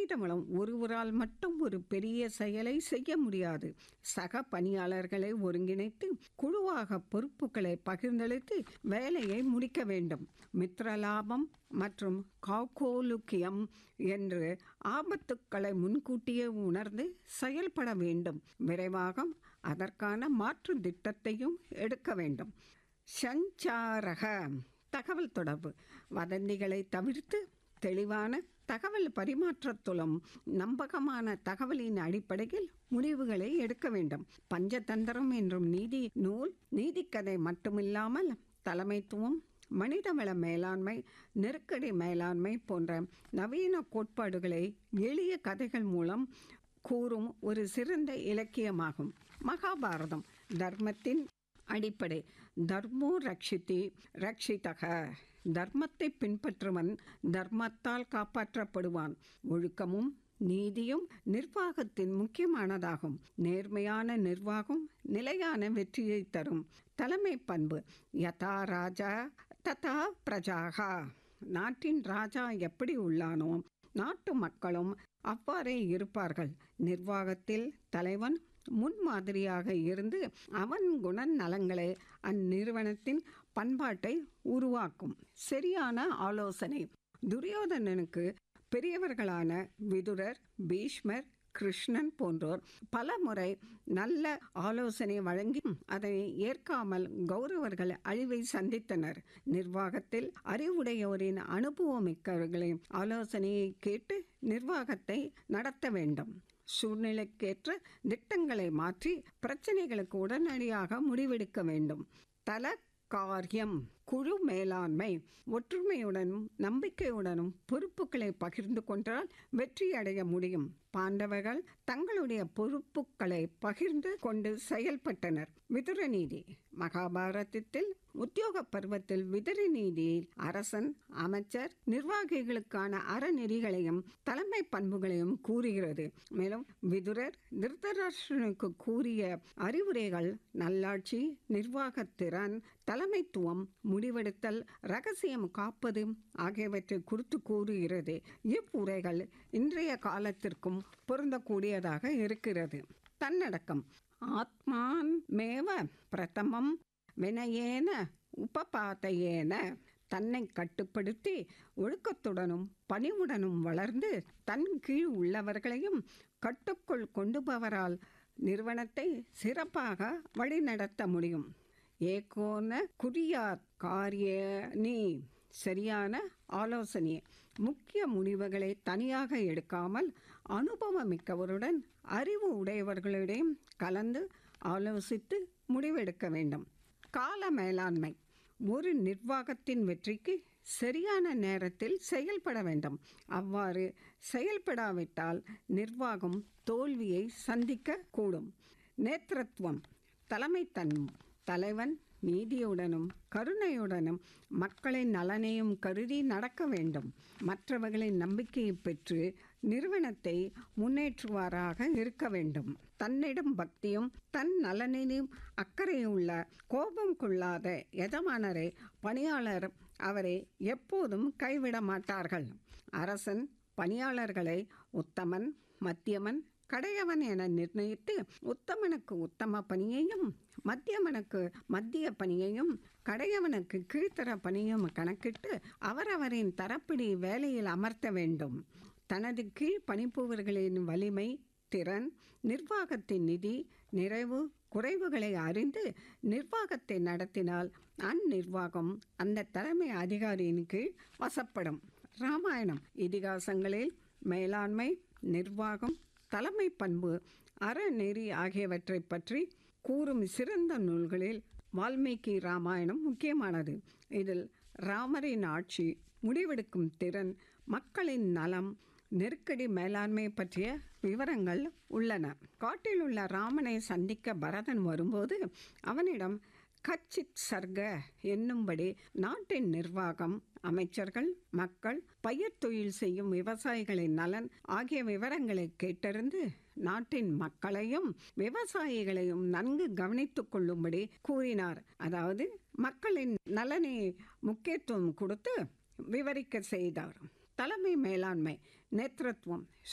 மனிதவளம் ஒருவரால் மட்டும் ஒரு பெரிய செயலை செய்ய முடியாது. சக பணியாளர்களை ஒருங்கிணைத்து குழுவாக பொறுப்புகளை பகிர்ந்தளித்து வேலையை முடிக்க வேண்டும். மித்ரலாபம் மற்றும் காக்கோலுக்கியம் என்று ஆபத்துக்களை முன்கூட்டியே உணர்ந்து செயல்பட வேண்டும். விரைவாக அதற்கான மாற்று திட்டத்தையும் எடுக்க வேண்டும். சஞ்சாரக தகவல் தொடர்பு வதந்திகளை தவிர்த்து தெளிவான தகவல் பரிமாற்றத்துலம் நம்பகமான தகவலின் அடிப்படையில் முடிவுகளை எடுக்க வேண்டும். பஞ்சதந்திரம் என்றும் நீதி நூல் நீதிக்கதை மட்டுமில்லாமல் தலைமைத்துவம், மனிதவள மேலாண்மை, நெருக்கடி மேலாண்மை போன்ற நவீன கோட்பாடுகளை எளிய கதைகள் மூலம் கூறும் ஒரு சிறந்த இலக்கியமாகும். மகாபாரதம் தர்மத்தின் அடிப்படை. தர்மோ ரக்ஷிதி ரக்ஷிதக. தர்மத்தை பின்பற்றுவன் தர்மத்தால் காப்பாற்றப்படுவான். ஒழுக்கமும் நீதியும் நிர்வாகத்தின் முக்கியமானதாகும். நேர்மையான நிர்வாகம் நிலையான வெற்றியை தரும். தலைமை பண்பு யதா ராஜா ததா பிரஜாகா. நாட்டின் ராஜா எப்படி உள்ளானோ நாட்டு மக்களும் அவ்வாறே இருப்பார்கள். நிர்வாகத்தில் தலைவன் முன்மாதிரியாக இருந்து அவன் குணநலங்களை அந்நிறுவனத்தின் பண்பாட்டை உருவாக்கும். சரியான ஆலோசனை. துரியோதனனுக்கு பெரியவர்களான விதுரர், பீஷ்மர், கிருஷ்ணன் போன்றோர் பல முறை நல்ல ஆலோசனை வழங்கி அதை ஏற்காமல் கௌரவர்கள் அழிவை சந்தித்தனர். நிர்வாகத்தில் அறிவுடையோரின் அனுபவமிக்கவர்களின் ஆலோசனையை கேட்டு நிர்வாகத்தை நடத்த வேண்டும். சூழ்நிலைக்கேற்ற திட்டங்களை மாற்றி பிரச்சனைகளுக்கு உடனடியாக முடிவெடுக்க வேண்டும். தல காரியம் குழு மேலாண்மை. ஒற்றுமையுடனும் நம்பிக்கையுடனும் பொறுப்புகளை பகிர்ந்து கொண்டால் வெற்றி அடைய முடியும். பாண்டவர்கள் தங்களுடைய பொறுப்புகளை பகிர்ந்து கொண்டு செயல்பட்டனர். விதுர நீதி. மகாபாரதத்தில் உத்தியோக பருவத்தில் விதுர நீதியில் அரசன், அமைச்சர், நிர்வாகிகளுக்கான அறநெறிகளையும் தலைமை பண்புகளையும் கூறுகிறது. மேலும் விதுரர் திருதராஷ்டிரனுக்கு கூறிய அறிவுரைகள் நல்லாட்சி, நிர்வாகத்திறன், தலைமைத்துவம், முடிவெடுத்தல், ரகசியம் காப்பது ஆகியவற்றை குறித்து கூறுகிறது. இவ்வுரைகள் இன்றைய காலத்திற்கும் பொருந்தக்கூடியதாக இருக்கிறது. தன்னடக்கம். ஆத்மான் மேவ பிரதமம் வினயேன உபபாதையேன. தன்னை கட்டுப்படுத்தி ஒழுக்கத்துடனும் பணிவுடனும் வளர்ந்து தன் கீழ் உள்ளவர்களையும் கட்டுக்குள் கொண்டுபவரால் நிறுவனத்தை சிறப்பாக வழிநடத்த முடியும். ஏகோன குறியாத் காரியனி. சரியான ஆலோசனை. முக்கிய முடிவுகளை தனியாக எடுக்காமல் அனுபவமிக்கவருடன் அறிவு உடையவர்களிடம் கலந்து ஆலோசித்து முடிவெடுக்க வேண்டும். கால மேலாண்மை. ஒரு நிர்வாகத்தின் வெற்றிக்கு சரியான நேரத்தில் செயல்பட வேண்டும். அவ்வாறு செயல்படாவிட்டால் நிர்வாகம் தோல்வியை சந்திக்க கூடும். நேத்திரத்துவம் தலைமைத்தன்மை. தலைவன் நீதியுடனும் கருணையுடனும் மக்களின் நலனையும் கருதி நடக்க வேண்டும். மற்றவர்களின் நம்பிக்கையை பெற்று நிறுவனத்தை முன்னேற்றுவாராக இருக்க வேண்டும். தன்னிடம் பக்தியும் தன் நலனிலும் அக்கறையுள்ள கோபம் கொள்ளாத எஜமானரை பணியாளர் அவரை எப்போதும் கைவிட மாட்டார்கள். அரசன் பணியாளர்களை உத்தமன், மத்தியமன், கடையவன் என நிர்ணயித்து உத்தமனுக்கு உத்தம பணியையும், மத்தியமனுக்கு மத்திய பணியையும், கடையவனுக்கு கீழ்த்தர பணியும் கணக்கிட்டு அவரவரின் தரப்படி வேலையில் அமர்த்த வேண்டும். தனது கீழ் பணிபுரிபவர்களின் வலிமை, திறன், நிர்வாகத்தின் நிதி, நிறைவு, குறைவுகளை அறிந்து நிர்வாகத்தை நடத்தினால் அந்நிர்வாகம் அந்த தலைமை அதிகாரியின் கீழ் வசப்படும். ராமாயணம். இதிகாசங்களில் மேலாண்மை, நிர்வாகம், தலைமை பண்பு, அறநெறி ஆகியவற்றை பற்றி கூறும் சிறந்த நூல்களில் வால்மீகி ராமாயணம் முக்கியமானது. இதில் ராமரின் ஆட்சி, முடிவெடுக்கும் திறன், மக்களின் நலம், நெருக்கடி மேலாண்மை பற்றிய விவரங்கள் உள்ளன. காட்டில் உள்ள ராமனை சந்திக்க பரதன் வரும்போது அவனிடம் கச்சித் சர்க என்னும்படி நாட்டின் நிர்வாகம், அமைச்சர்கள், மக்கள், பயிர் தொழில் செய்யும் விவசாயிகளின் நலன் ஆகிய விவரங்களை கேட்டறிந்து நாட்டின் மக்களையும் விவசாயிகளையும் நன்கு கவனித்துக் கொள்ளும்படி கூறினார். அதாவது மக்களின் நலனை முக்கியத்துவம் கொடுத்து விவரிக்க செய்தார். தலைமை மேலாண்மை. நேத்திரத்துவம்.